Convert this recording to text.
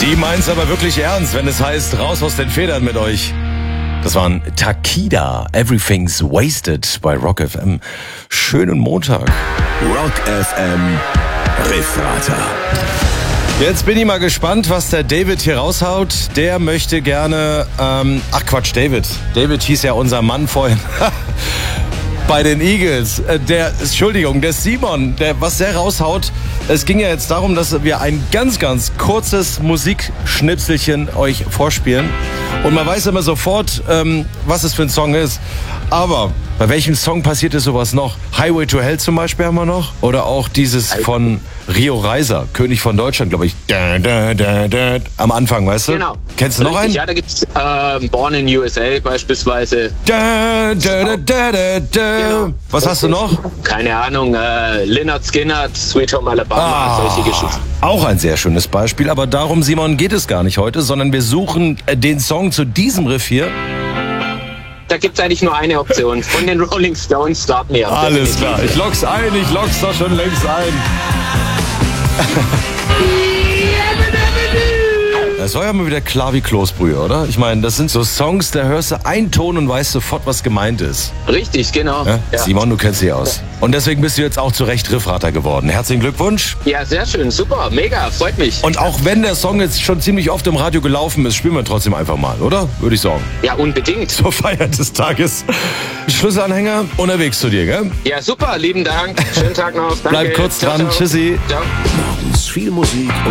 Die meint's aber wirklich ernst, wenn es heißt, raus aus den Federn mit euch. Das waren Takida, Everything's Wasted bei Rock FM. Schönen Montag. Rock FM Riffrater. Jetzt bin ich mal gespannt, was der David hier raushaut. Der möchte gerne, David. David hieß ja unser Mann vorhin. Bei den Eagles. Der Simon, was der raushaut. Es ging ja jetzt darum, dass wir ein ganz, ganz kurzes Musikschnipselchen euch vorspielen. Und man weiß immer sofort, was es für ein Song ist. Aber bei welchem Song passiert ist sowas noch? Highway to Hell zum Beispiel haben wir noch. Oder auch dieses von Rio Reiser, König von Deutschland, glaube ich. Am Anfang, weißt du? Genau. Kennst du noch einen? Ja, da gibt's Born in USA beispielsweise. Genau. Was hast du noch? Keine Ahnung, Lynyrd Skynyrd, Sweet Home Alabama, solche Geschichten. Auch ein sehr schönes Beispiel, aber darum, Simon, geht es gar nicht heute, sondern wir suchen den Song zu diesem Riff hier. Da gibt's eigentlich nur eine Option. Von den Rolling Stones, Start Me Up. Alles klar, ich logg's doch schon längst ein. Das war ja mal wieder klar wie Kloßbrühe, oder? Ich meine, das sind so Songs, da hörst du einen Ton und weißt sofort, was gemeint ist. Richtig, genau. Ja? Ja. Simon, du kennst dich aus. Und deswegen bist du jetzt auch zu Recht Riffrater geworden. Herzlichen Glückwunsch. Ja, sehr schön, super, mega, freut mich. Und auch wenn der Song jetzt schon ziemlich oft im Radio gelaufen ist, spielen wir trotzdem einfach mal, oder? Würde ich sagen. Ja, unbedingt. Zur Feier des Tages. Schlüsselanhänger unterwegs zu dir, gell? Ja, super, lieben Dank. Schönen Tag noch. Danke. Bleib kurz dran. Ciao, ciao. Tschüssi. Ciao. Morgens viel Musik